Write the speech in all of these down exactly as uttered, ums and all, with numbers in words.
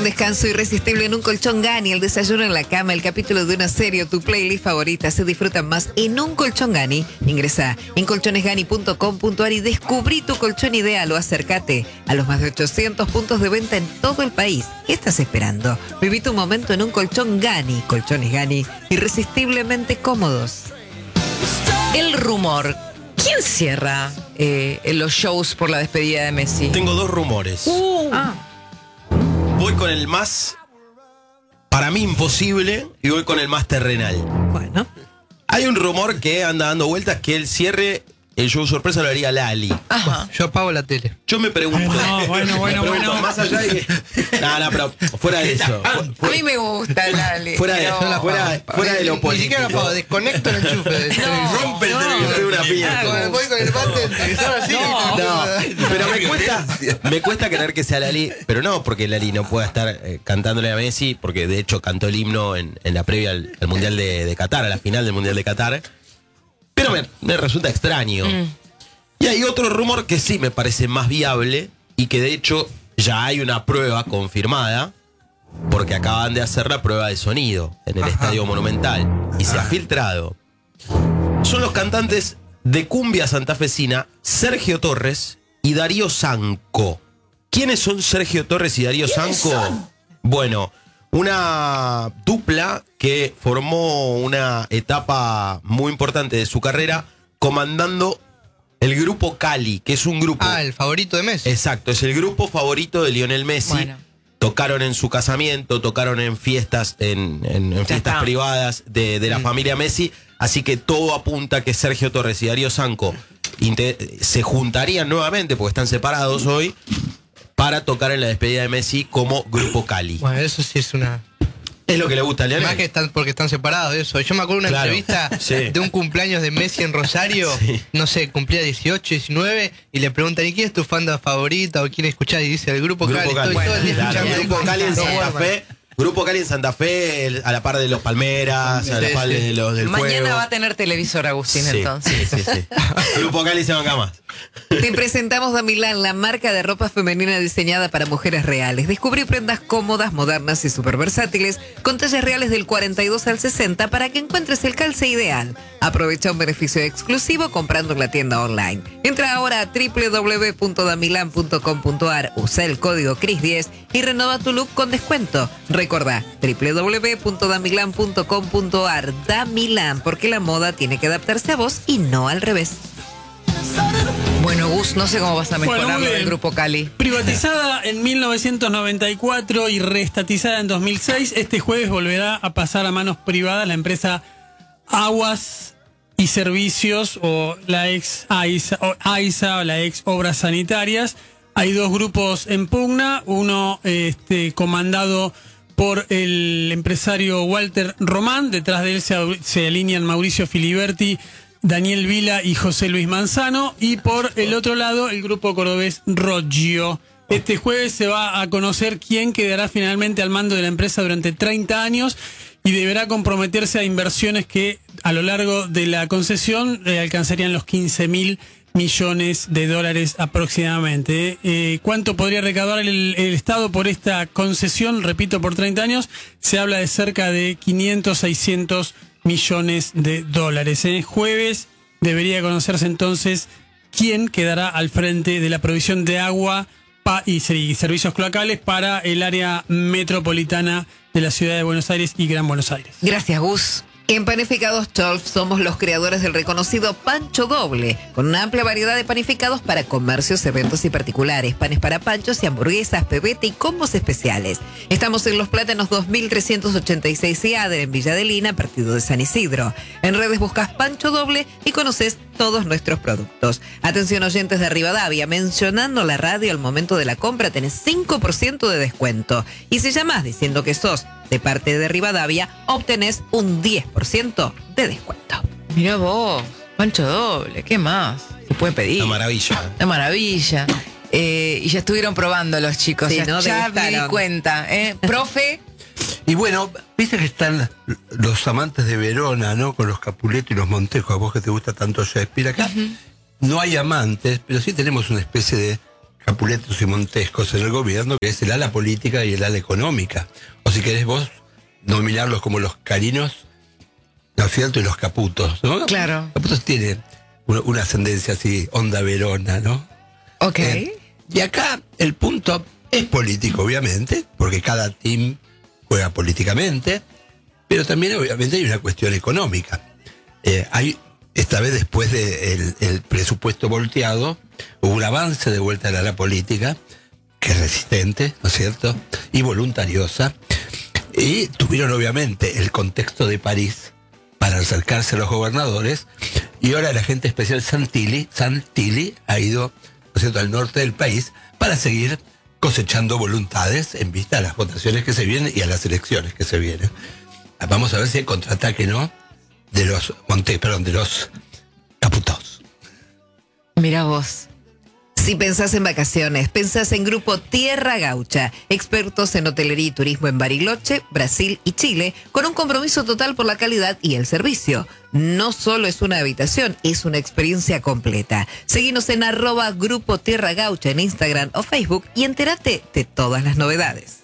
Un descanso irresistible en un colchón Gani, el desayuno en la cama, el capítulo de una serie o tu playlist favorita se disfrutan más en un colchón Gani. Ingresa en colchones gani punto com punto ar y descubrí tu colchón ideal o acércate a los más de ochocientos puntos de venta en todo el país. ¿Qué estás esperando? Viví tu momento en un colchón Gani. Colchones Gani, irresistiblemente cómodos. El rumor. ¿Quién cierra eh, los shows por la despedida de Messi? Tengo dos rumores. Uh. Ah. Voy con el más, para mí, imposible, y voy con el más terrenal. Bueno. Hay un rumor que anda dando vueltas que el cierre, el show sorpresa lo haría Lali. Ajá. Yo apago la tele. Yo me pregunto. Bueno, bueno, bueno, me pregunto, bueno. Más allá de que. No, no, pero fuera de eso. A mí me gusta Lali. Fuera de, pero- fuera, fuera de lo Ni político. siquiera apago, desconecto el enchufe. No, Rompe el no. televisor de una piña. Con el- Voy con el bate, el televisor así. No, pero me cuesta, me cuesta creer que sea Lali, pero no porque Lali no pueda estar eh, cantándole a Messi, porque de hecho cantó el himno en, en la previa al, al Mundial de, de Qatar, a la final del Mundial de Qatar. Pero me, me resulta extraño. Mm. Y hay otro rumor que sí me parece más viable y que de hecho ya hay una prueba confirmada, porque acaban de hacer la prueba de sonido en el Estadio Monumental y se ha filtrado. Son los cantantes de cumbia santafesina Sergio Torres y Darío Sanco. ¿Quiénes son Sergio Torres y Darío Sanco? Bueno, una dupla que formó una etapa muy importante de su carrera comandando el grupo Cali, que es un grupo... Ah, el favorito de Messi. Exacto, es el grupo favorito de Lionel Messi. Bueno. Tocaron en su casamiento, tocaron en fiestas, en, en- en fiestas está. privadas de, de la Mm. familia Messi. Así que todo apunta a que Sergio Torres y Darío Sanco inte- se juntarían nuevamente, porque están separados hoy, para tocar en la despedida de Messi como grupo Cali. Bueno, eso sí es una... Es lo que le gusta a Lionel. Más que están porque están separados, eso. Yo me acuerdo de una Claro, entrevista sí. de un cumpleaños de Messi en Rosario. Sí. No sé, cumplía dieciocho, diecinueve. Y le preguntan, ¿y quién es tu fan favorita o quién escuchás? Y dice, el grupo, Grupo Cali. Cali. Estoy todo el día Claro, escuchando Grupo Cali en No Santa duerman. Fe. Grupo Cali en Santa Fe, el- a la par de los Palmeras, a la Sí, par sí. de los del Mañana Fuego. va a tener televisor Agustín, Sí, entonces. sí, sí, sí. Grupo Cali se banca más. Te presentamos Damilán, la marca de ropa femenina diseñada para mujeres reales. Descubrí prendas cómodas, modernas y súper versátiles, con tallas reales del cuarenta y dos al sesenta para que encuentres el calce ideal. Aprovecha un beneficio exclusivo comprando en la tienda online. Entra ahora a doble u doble u doble u punto damilan punto com punto ar, usa el código Cris diez y renova tu look con descuento. Recordá, doble u doble u doble u punto damilan punto com punto ar. Damilán, porque la moda tiene que adaptarse a vos y no al revés. Bueno, Gus, no sé cómo vas a mejorar Bueno, muy lo del bien. grupo Cali. Privatizada en mil novecientos noventa y cuatro y reestatizada en dos mil seis, este jueves volverá a pasar a manos privadas la empresa Aguas y Servicios, o la ex AISA, o AISA, o la ex Obras Sanitarias. Hay dos grupos en pugna, uno este, comandado por el empresario Walter Román, detrás de él se, se alinean Mauricio Filiberti, Daniel Vila y José Luis Manzano, y por el otro lado el grupo cordobés Roggio. Este jueves se va a conocer quién quedará finalmente al mando de la empresa durante treinta años y deberá comprometerse a inversiones que a lo largo de la concesión eh, alcanzarían los quince mil millones de dólares aproximadamente. Eh, ¿Cuánto podría recaudar el, el Estado por esta concesión? Repito, por treinta años, se habla de cerca de quinientos, seiscientos millones de dólares. ¿eh? Jueves debería conocerse entonces quién quedará al frente de la provisión de agua pa- y, ser- y servicios cloacales para el área metropolitana de la ciudad de Buenos Aires y Gran Buenos Aires. Gracias, Gus. En Panificados Cholf somos los creadores del reconocido Pancho Doble, con una amplia variedad de panificados para comercios, eventos y particulares, panes para panchos y hamburguesas, pebete y combos especiales. Estamos en Los Plátanos dos mil trescientos ochenta y seis y Ader, en Villa Adelina, partido de San Isidro. En redes buscas Pancho Doble y conoces todos nuestros productos. Atención oyentes de Rivadavia, mencionando la radio al momento de la compra tenés cinco por ciento de descuento. Y si llamás diciendo que sos de parte de Rivadavia, obtenés un diez por ciento de descuento. Mirá vos, Pancho Doble, ¿qué más se puede pedir? Una maravilla. Una maravilla. Eh, y ya estuvieron probando los chicos, Sí, ya, ¿no? ya me di Degustaron. cuenta. ¿eh? Profe, Y bueno, viste que están los amantes de Verona, ¿no? Con los Capuleto y los Montejos, a vos que te gusta tanto Shakespeare. Acá no hay amantes, pero sí tenemos una especie de Capuletos y Montescos en el gobierno, que es el ala política y el ala económica. O si querés vos nominarlos como los carinos, ¿no es cierto? Y los caputos, ¿no? Claro. Caputos tienen una, una ascendencia así, onda Verona, ¿no? Ok. Eh, y acá el punto es político, obviamente, porque cada team juega políticamente, pero también obviamente hay una cuestión económica. Eh, hay, esta vez después del de el presupuesto volteado, hubo un avance de vuelta a la, la política, que es resistente, ¿no es cierto? Y voluntariosa. Y tuvieron obviamente el contexto de París para acercarse a los gobernadores. Y ahora el agente especial Santilli, Santilli ha ido, ¿no es cierto?, al norte del país para seguir cosechando voluntades en vista a las votaciones que se vienen y a las elecciones que se vienen. Vamos a ver si hay contraataque, ¿no?, de los Monte, perdón, de los Caputos. Mira vos. Si pensás en vacaciones, pensás en Grupo Tierra Gaucha, expertos en hotelería y turismo en Bariloche, Brasil y Chile, con un compromiso total por la calidad y el servicio. No solo es una habitación, es una experiencia completa. Seguinos en arroba Grupo Tierra Gaucha en Instagram o Facebook y entérate de todas las novedades.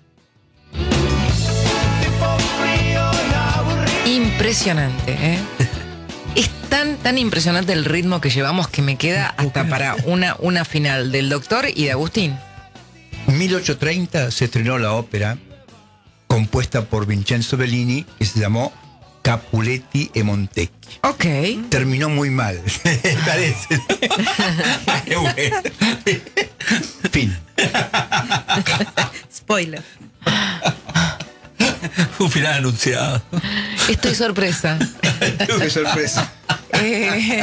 Impresionante, ¿eh? Es tan, tan impresionante el ritmo que llevamos que me queda hasta para una, una final del Doctor y de Agustín. mil ochocientos treinta se estrenó la ópera compuesta por Vincenzo Bellini que se llamó Capuletti e Monteschi. Ok. Terminó muy mal, parece. Qué bueno. Fin. Spoiler. Un final anunciado. Estoy sorpresa. Qué sorpresa. Eh,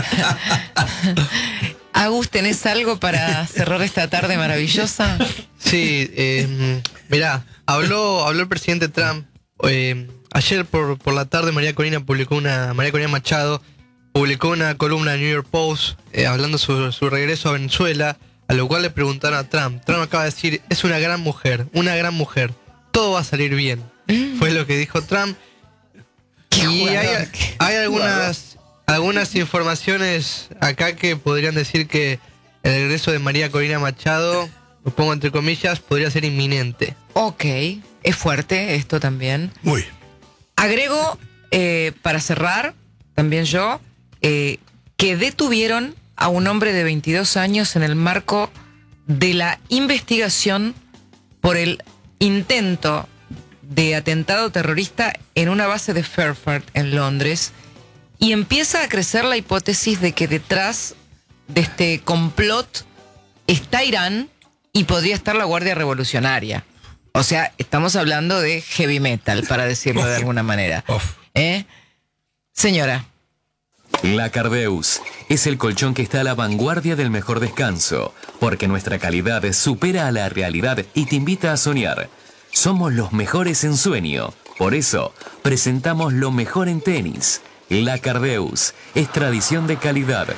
Agus, ¿tenés algo para cerrar esta tarde maravillosa? Sí, eh, mirá, habló, habló el presidente Trump. Eh, ayer por, por la tarde María Corina publicó una, María Corina Machado publicó una columna en New York Post eh, hablando sobre su regreso a Venezuela, a lo cual le preguntaron a Trump. Trump acaba de decir, es una gran mujer, una gran mujer. Todo va a salir bien. Mm. Fue lo que dijo Trump. Y hay, hay algunas, algunas informaciones acá que podrían decir que el regreso de María Corina Machado, lo pongo entre comillas, podría ser inminente. Ok, es fuerte esto también. Muy. Agrego, eh, para cerrar, también yo, eh, que detuvieron a un hombre de veintidós años en el marco de la investigación por el intento de atentado terrorista en una base de Fairford en Londres, y empieza a crecer la hipótesis de que detrás de este complot está Irán y podría estar la Guardia Revolucionaria. O sea, estamos hablando de heavy metal, para decirlo de alguna manera. ¿Eh? Señora. La Cardeus es el colchón que está a la vanguardia del mejor descanso, porque nuestra calidad supera a la realidad y te invita a soñar. Somos los mejores en sueño, por eso presentamos lo mejor en tenis. La Cardeus es tradición de calidad.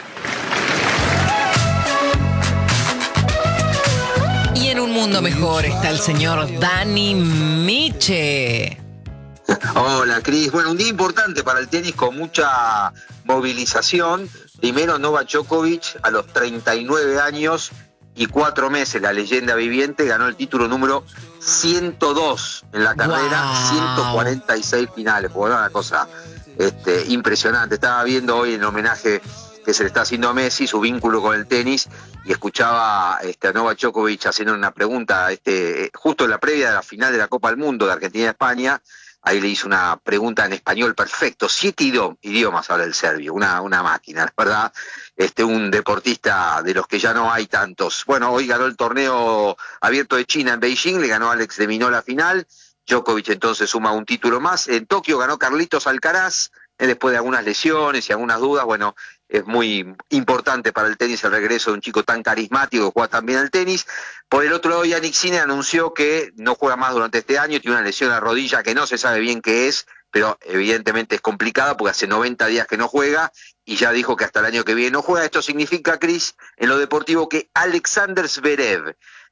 Y en un mundo mejor está el señor Dani Miche. Hola, Cris. Bueno, un día importante para el tenis con mucha movilización. Primero, Novak Djokovic, a los treinta y nueve años y cuatro meses, la leyenda viviente, ganó el título número ciento dos en la carrera, wow. ciento cuarenta y seis finales. Bueno, una cosa este, impresionante. Estaba viendo hoy el homenaje que se le está haciendo a Messi, su vínculo con el tenis, y escuchaba este, a Novak Djokovic haciendo una pregunta este, justo en la previa de la final de la Copa del Mundo de Argentina y España. Ahí le hizo una pregunta en español perfecto, siete idiomas habla el serbio, una, una máquina, la verdad, este, un deportista de los que ya no hay tantos. Bueno, hoy ganó el torneo abierto de China en Beijing, le ganó Alex de Minaur la final, Djokovic entonces suma un título más. En Tokio ganó Carlitos Alcaraz, eh, después de algunas lesiones y algunas dudas. Bueno, es muy importante para el tenis el regreso de un chico tan carismático que juega tan bien al tenis. Por el otro lado, Jannik Sinner anunció que no juega más durante este año, tiene una lesión a la rodilla que no se sabe bien qué es, pero evidentemente es complicada porque hace noventa días que no juega y ya dijo que hasta el año que viene no juega. Esto significa, Cris, en lo deportivo, que Alexander Zverev,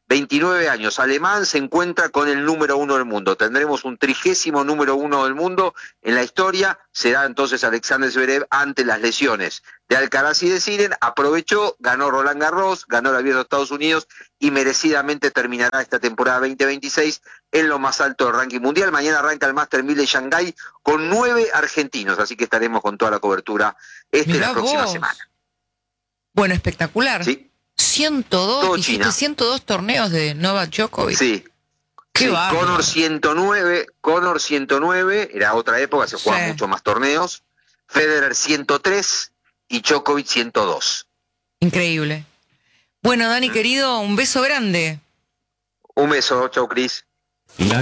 veintinueve años, alemán, se encuentra con el número uno del mundo. Tendremos un trigésimo número uno del mundo en la historia. Será entonces Alexander Zverev ante las lesiones de Alcaraz y de Sinner. Aprovechó, ganó Roland Garros, ganó el Abierto de Estados Unidos y merecidamente terminará esta temporada veinte veintiséis en lo más alto del ranking mundial. Mañana arranca el Master mil de Shanghái con nueve argentinos, así que estaremos con toda la cobertura este Mirá la próxima vos. semana. Bueno, espectacular. ¿Sí? ciento dos, Todo dijiste China. ciento dos torneos de Novak Djokovic. Sí. Qué Sí, bárbaro. Conor ciento nueve, Conor ciento nueve, era otra época, se jugaban Sí. mucho más torneos. Federer ciento tres y Djokovic ciento dos. Increíble. Bueno, Dani, querido, un beso grande. Un beso, chau Cris. La